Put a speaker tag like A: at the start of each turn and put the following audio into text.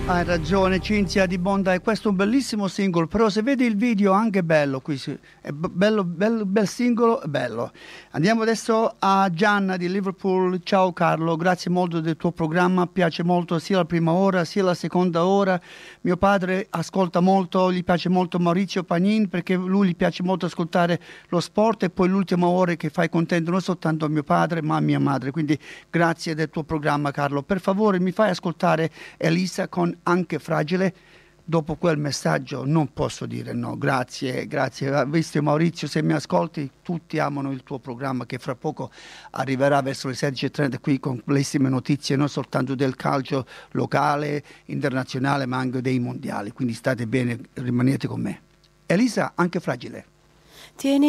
A: Hai ragione Cinzia Di Bonda, e questo è un bellissimo singolo, però se vedi il video anche bello, qui è bello, bel singolo, bello. Andiamo adesso a Gianna di Liverpool. Ciao Carlo, grazie molto del tuo programma, piace molto sia la prima ora sia la seconda ora. Mio padre ascolta molto, gli piace molto Maurizio Pagnin perché lui gli piace molto ascoltare lo sport, e poi l'ultima ora che fai contento non soltanto mio padre ma mia madre, quindi grazie del tuo programma Carlo. Per favore mi fai ascoltare Elisa con Anche Fragile. Dopo quel messaggio non posso dire no. Grazie, grazie. Visto Maurizio, se mi ascolti, tutti amano il tuo programma che fra poco arriverà verso le 16:30 qui con bellissime notizie, non soltanto del calcio locale, internazionale, ma anche dei mondiali. Quindi state bene, rimanete con me. Elisa, Anche Fragile.
B: Tieni